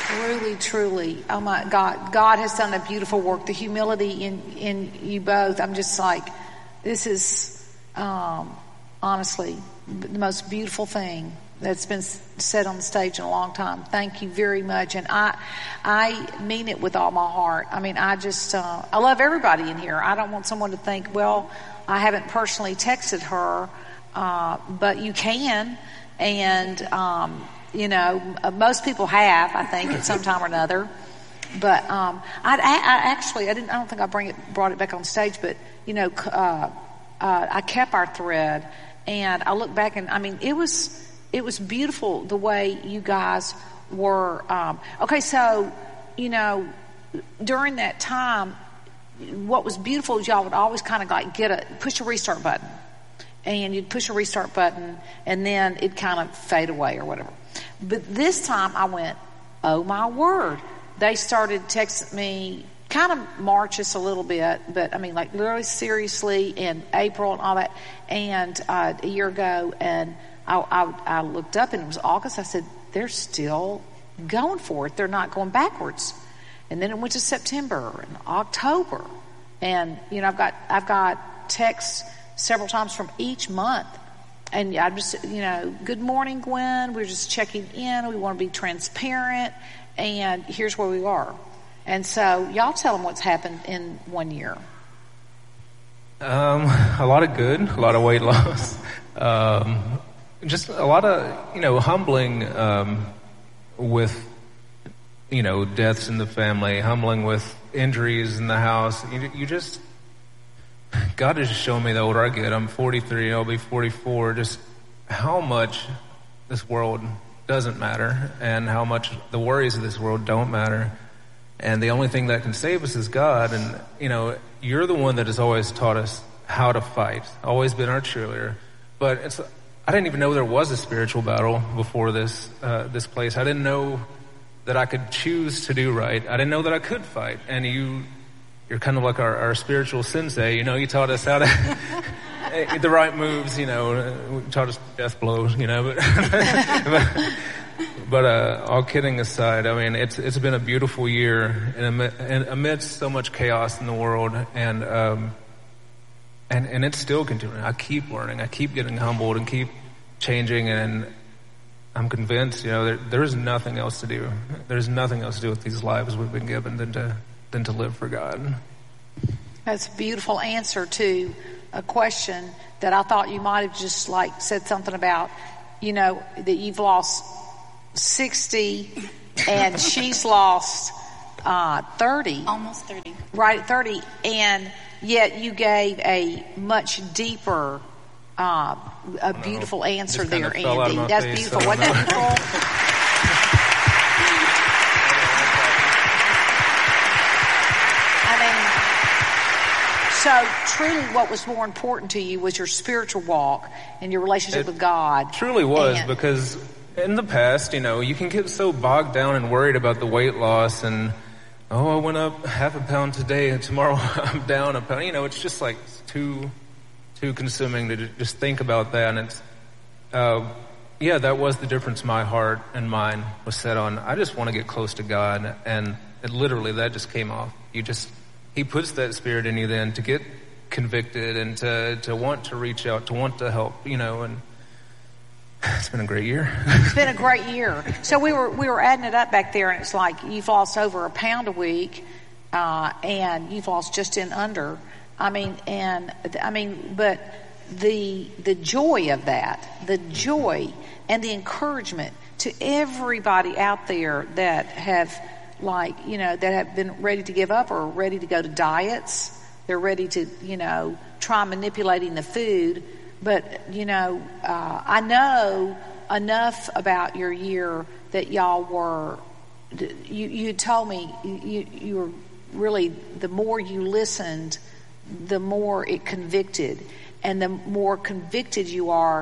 Truly, truly. Oh my God. God has done a beautiful work. The humility in you both. I'm just like, this is, honestly the most beautiful thing that's been said on the stage in a long time. Thank you very much. And I mean it with all my heart. I mean, I love everybody in here. I don't want someone to think, well, I haven't personally texted her, but you can. And, most people have, I think, at some time or another. But, I don't think I brought it back on stage, but, I kept our thread, and I look back and, I mean, it was beautiful the way you guys were, okay, so, during that time, what was beautiful is y'all would always kind of like push a restart button, and you'd push a restart button, and then it'd kind of fade away or whatever. But this time I went, oh my word. They started texting me, kind of March us a little bit, but I mean like literally seriously in April and all that, and a year ago, and I looked up and it was August. I said, they're still going for it. They're not going backwards. And then it went to September and October. And, I've got texts several times from each month. And I just, good morning, Gwen. We're just checking in. We want to be transparent. And here's where we are. And so y'all tell them what's happened in 1 year. A lot of good, a lot of weight loss. Just a lot of, humbling with, deaths in the family, humbling with injuries in the house. God has shown me the older I get, I'm 43, I'll be 44, just how much this world doesn't matter and how much the worries of this world don't matter. And the only thing that can save us is God. And, you're the one that has always taught us how to fight, always been our cheerleader. But I didn't even know there was a spiritual battle before this place. I didn't know that I could choose to do right. I didn't know that I could fight. And you're kind of like our spiritual sensei. You taught us how to the right moves. You taught us death blows. But all kidding aside, I mean it's been a beautiful year, and amidst so much chaos in the world, and it's still continuing. I keep learning. I keep getting humbled and keep changing, and I'm convinced, there is nothing else to do. There's nothing else to do with these lives we've been given than to live for God. That's a beautiful answer to a question that I thought you might have just like said something about, that you've lost 60 and she's lost 30. Almost 30. Right at 30. And yet you gave a much deeper, a beautiful answer there, Andy. That's beautiful. Wasn't that beautiful? So truly what was more important to you was your spiritual walk and your relationship with God. Truly was, because in the past, you can get so bogged down and worried about the weight loss and, I went up half a pound today and tomorrow I'm down a pound. It's just like too consuming to just think about that. And it's, that was the difference my heart and mind was set on. I just want to get close to God. And it literally, that just came off. He puts that spirit in you then to get convicted and to want to reach out, to want to help, and it's been a great year. It's been a great year. So we were adding it up back there, and it's like you've lost over a pound a week, and you've lost just in under. But the joy of that, the joy and the encouragement to everybody out there that have that have been ready to give up or ready to go to diets. They're ready to, try manipulating the food. But, I know enough about your year that y'all were, you told me you were really, the more you listened, the more it convicted. And the more convicted you are,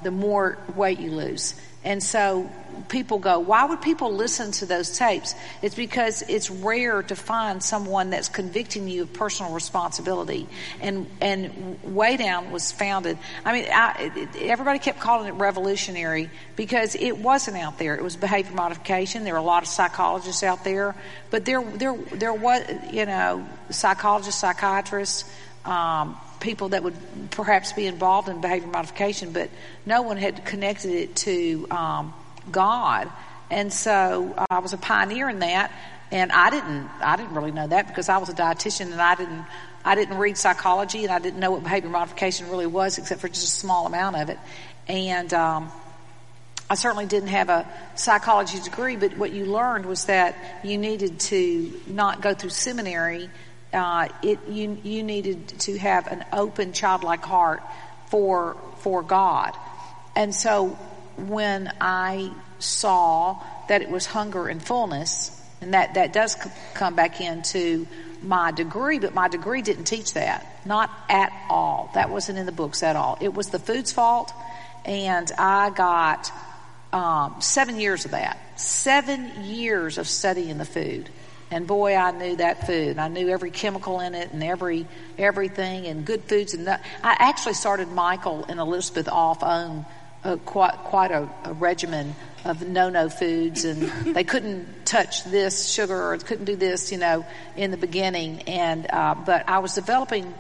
the more weight you lose. And so people go, why would people listen to those tapes? It's because it's rare to find someone that's convicting you of personal responsibility. And Weigh Down was founded. I mean, everybody kept calling it revolutionary because it wasn't out there. It was behavior modification. There were a lot of psychologists out there, but there was, psychologists, psychiatrists, people that would perhaps be involved in behavior modification, but no one had connected it to God. And so I was a pioneer in that, and I didn't really know that because I was a dietitian, and I didn't read psychology, and I didn't know what behavior modification really was except for just a small amount of it. And I certainly didn't have a psychology degree, but what you learned was that you needed to not go through seminary. You needed to have an open, childlike heart for God. And so when I saw that it was hunger and fullness, and that does come back into my degree, but my degree didn't teach that. Not at all. That wasn't in the books at all. It was the food's fault, and I got 7 years of that. 7 years of studying the food. And boy, I knew that food. I knew every chemical in it and everything and good foods. And I actually started Michael and Elizabeth off on quite a regimen of no foods, and they couldn't touch this sugar or couldn't do this, in the beginning. And but I was developing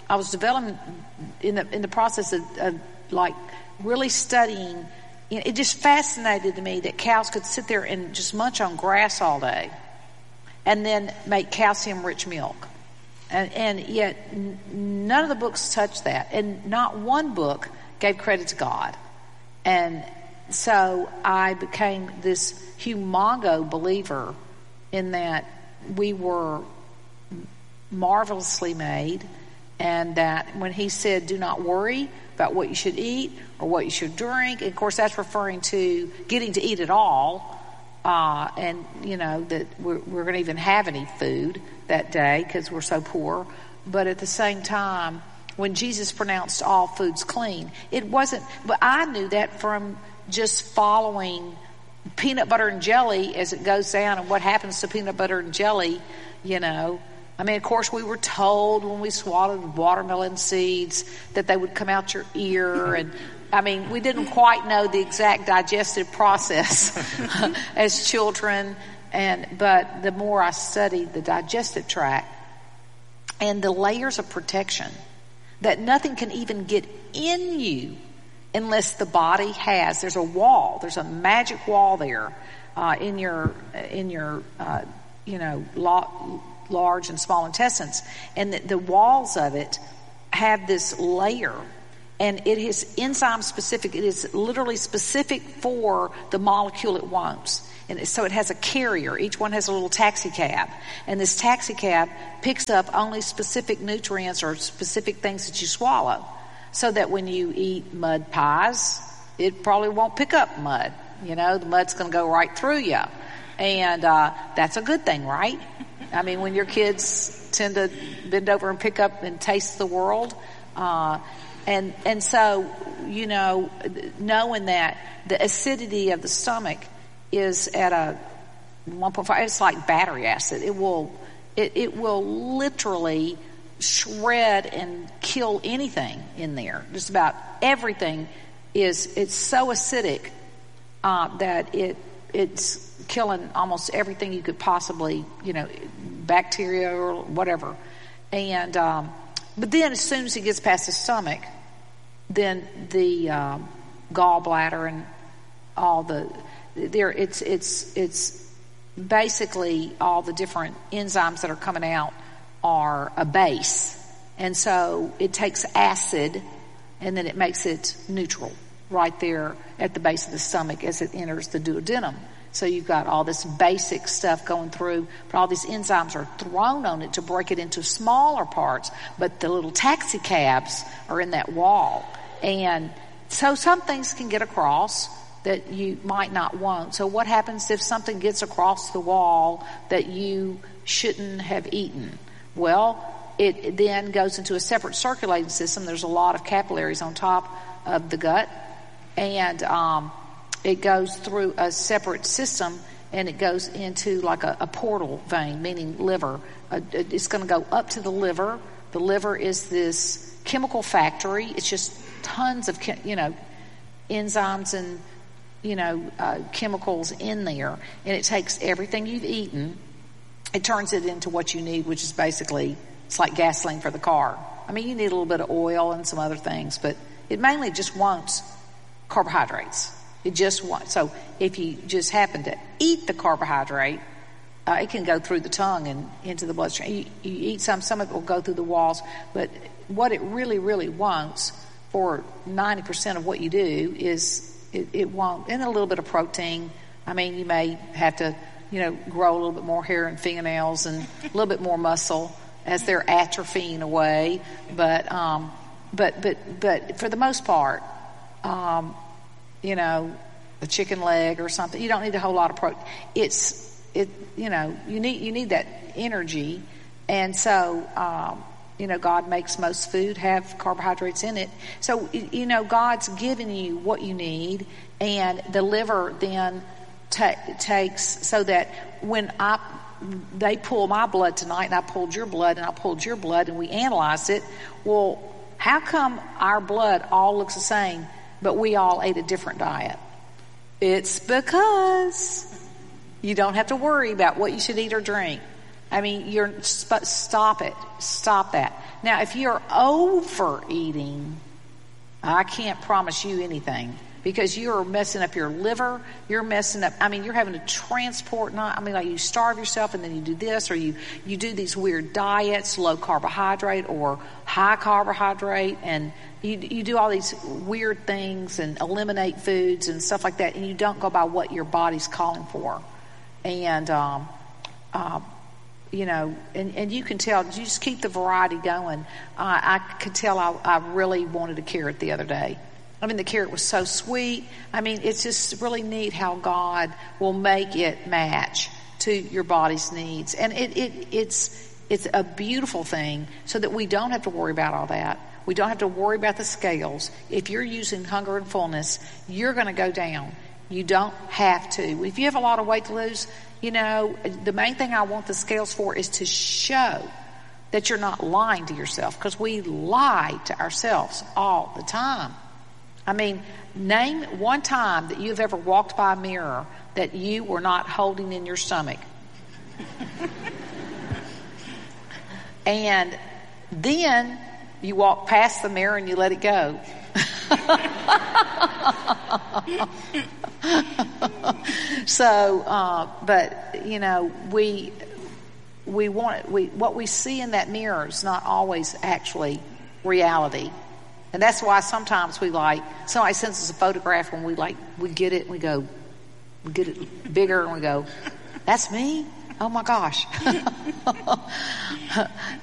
in the process of like really studying. It just fascinated me that cows could sit there and just munch on grass all day and then make calcium-rich milk. And yet none of the books touched that. And not one book gave credit to God. And so I became this humongo believer in that we were marvelously made, and that when he said, do not worry about what you should eat or what you should drink, and of course that's referring to getting to eat it all. And that we're going to even have any food that day because we're so poor. But at the same time, when Jesus pronounced all foods clean, it wasn't, but I knew that from just following peanut butter and jelly as it goes down and what happens to peanut butter and jelly, I mean, of course, we were told when we swallowed watermelon seeds that they would come out your ear, and I mean, we didn't quite know the exact digestive process as children, but the more I studied the digestive tract and the layers of protection, that nothing can even get in you unless the body there's a wall, there's a magic wall there in your large and small intestines, and the walls of it have this layer. And it is enzyme specific. It is literally specific for the molecule it wants. And so it has a carrier. Each one has a little taxi cab. And this taxi cab picks up only specific nutrients or specific things that you swallow. So that when you eat mud pies, it probably won't pick up mud. The mud's going to go right through you. And that's a good thing, right? I mean, when your kids tend to bend over and pick up and taste the world, and so, knowing that the acidity of the stomach is at a 1.5, it's like battery acid. It will literally shred and kill anything in there. Just about everything it's so acidic that it's killing almost everything you could possibly, bacteria or whatever. And but then as soon as it gets past the stomach, then the gallbladder and all it's basically all the different enzymes that are coming out are a base. And so it takes acid and then it makes it neutral right there at the base of the stomach as it enters the duodenum. So you've got all this basic stuff going through, but all these enzymes are thrown on it to break it into smaller parts, but the little taxi cabs are in that wall. And so some things can get across that you might not want. So what happens if something gets across the wall that you shouldn't have eaten? Well, it then goes into a separate circulating system. There's a lot of capillaries on top of the gut, and it goes through a separate system, and it goes into like a portal vein, meaning liver. It's going to go up to the liver. The liver is this chemical factory. It's just tons of enzymes and chemicals in there, and it takes everything you've eaten. It turns it into what you need, which is basically, it's like gasoline for the car. I mean, you need a little bit of oil and some other things, but it mainly just wants carbohydrates. It just wants, so if you just happen to eat the carbohydrate, it can go through the tongue and into the bloodstream. You eat some of it will go through the walls, but what it really, really wants for 90% of what you do is it won't, and a little bit of protein. I mean, you may have to, grow a little bit more hair and fingernails and a little bit more muscle as they're atrophying away. But for the most part, a chicken leg or something, you don't need a whole lot of protein. You need that energy. And so, God makes most food have carbohydrates in it. So, God's given you what you need, and the liver then takes, so that when they pull my blood tonight, and I pulled your blood, and we analyzed it. Well, how come our blood all looks the same, but we all ate a different diet? It's because you don't have to worry about what you should eat or drink. I mean, stop it. Stop that. Now, if you're overeating, I can't promise you anything, because you're messing up your liver. You're messing up, you're having to transport, like you starve yourself and then you do this, or you do these weird diets, low carbohydrate or high carbohydrate, and you do all these weird things and eliminate foods and stuff like that, and you don't go by what your body's calling for. And, and you can tell, you just keep the variety going. I could tell I really wanted a carrot the other day. The carrot was so sweet. It's just really neat how God will make it match to your body's needs. And it's a beautiful thing, so that we don't have to worry about all that. We don't have to worry about the scales. If you're using hunger and fullness, you're going to go down. You don't have to. If you have a lot of weight to lose, the main thing I want the scales for is to show that you're not lying to yourself, because we lie to ourselves all the time. Name one time that you've ever walked by a mirror that you were not holding in your stomach. And then you walk past the mirror and you let it go. So, what we see in that mirror is not always actually reality. And that's why sometimes somebody sends us a photograph, and we get it, and we get it bigger, and we go, that's me? Oh my gosh.